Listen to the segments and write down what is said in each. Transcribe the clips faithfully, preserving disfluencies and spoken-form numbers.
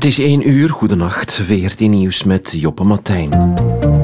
Het is één uur, goedenacht, V R T Nieuws met Joppe Martijn.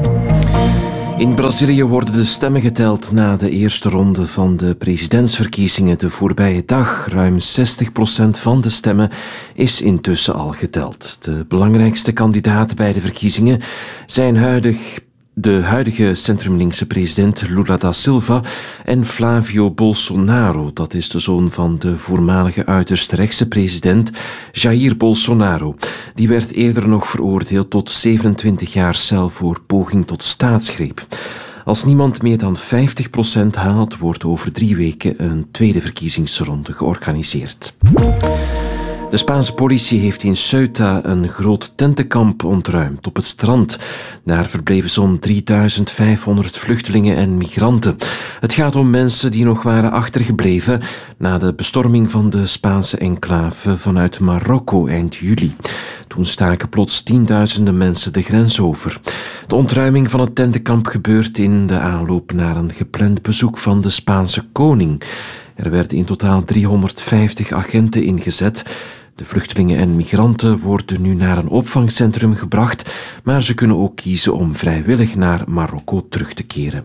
In Brazilië worden de stemmen geteld na de eerste ronde van de presidentsverkiezingen de voorbije dag. Ruim zestig procent van de stemmen is intussen al geteld. De belangrijkste kandidaten bij de verkiezingen zijn huidig de huidige centrumlinkse president Lula da Silva en Flávio Bolsonaro. Dat is de zoon van de voormalige uiterst rechtse president Jair Bolsonaro. Die werd eerder nog veroordeeld tot zevenentwintig jaar cel voor poging tot staatsgreep. Als niemand meer dan vijftig procent haalt, wordt over drie weken een tweede verkiezingsronde georganiseerd. De Spaanse politie heeft in Ceuta een groot tentenkamp ontruimd op het strand. Daar verbleven zo'n drieduizend vijfhonderd vluchtelingen en migranten. Het gaat om mensen die nog waren achtergebleven na de bestorming van de Spaanse enclave vanuit Marokko eind juli. Toen staken plots tienduizenden mensen de grens over. De ontruiming van het tentenkamp gebeurt in de aanloop naar een gepland bezoek van de Spaanse koning. Er werden in totaal driehonderdvijftig agenten ingezet. De vluchtelingen en migranten worden nu naar een opvangcentrum gebracht, maar ze kunnen ook kiezen om vrijwillig naar Marokko terug te keren.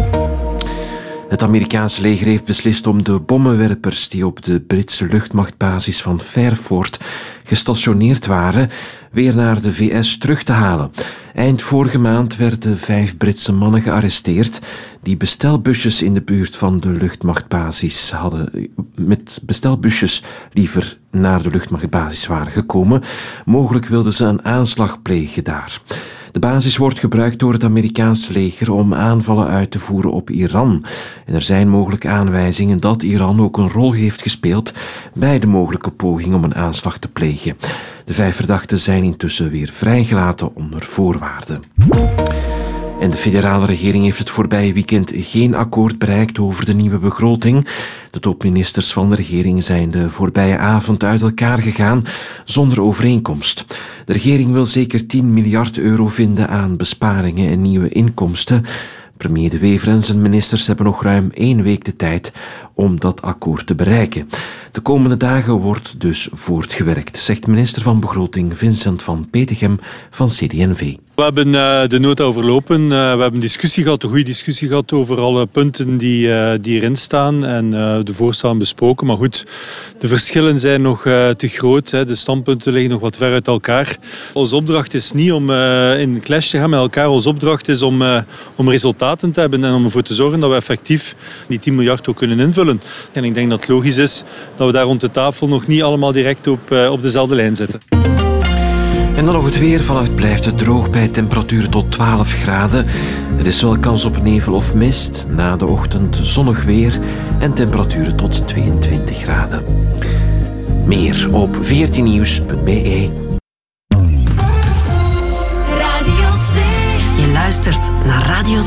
Het Amerikaanse leger heeft beslist om de bommenwerpers die op de Britse luchtmachtbasis van Fairford gestationeerd waren, weer naar de V S terug te halen. Eind vorige maand werden vijf Britse mannen gearresteerd die bestelbusjes in de buurt van de luchtmachtbasis hadden, met bestelbusjes liever naar de luchtmachtbasis waren gekomen. Mogelijk wilden ze een aanslag plegen daar. De basis wordt gebruikt door het Amerikaanse leger om aanvallen uit te voeren op Iran. En er zijn mogelijk aanwijzingen dat Iran ook een rol heeft gespeeld bij de mogelijke poging om een aanslag te plegen. De vijf verdachten zijn intussen weer vrijgelaten onder voorwaarden. En de federale regering heeft het voorbije weekend geen akkoord bereikt over de nieuwe begroting. De topministers van de regering zijn de voorbije avond uit elkaar gegaan zonder overeenkomst. De regering wil zeker tien miljard euro vinden aan besparingen en nieuwe inkomsten. Premier De Wever en zijn ministers hebben nog ruim één week de tijd om dat akkoord te bereiken. De komende dagen wordt dus voortgewerkt, zegt minister van Begroting Vincent van Petegem van C D N V. We hebben uh, de nota overlopen. Uh, we hebben een discussie gehad, een goede discussie gehad over alle punten die, uh, die erin staan en uh, de voorstellen besproken. Maar goed, de verschillen zijn nog uh, te groot. Hè. De standpunten liggen nog wat ver uit elkaar. Onze opdracht is niet om uh, in clash te gaan met elkaar. Onze opdracht is om, uh, om resultaten te hebben en om ervoor te zorgen dat we effectief die tien miljard ook kunnen invullen. En ik denk dat het logisch is dat we daar rond de tafel nog niet allemaal direct op, uh, op dezelfde lijn zitten. En dan nog het weer. Vannacht blijft het droog bij temperaturen tot twaalf graden. Er is wel kans op nevel of mist. Na de ochtend zonnig weer en temperaturen tot tweeëntwintig graden. Meer op v r t nieuws punt b e. Radio twee. Je luistert naar Radio twee.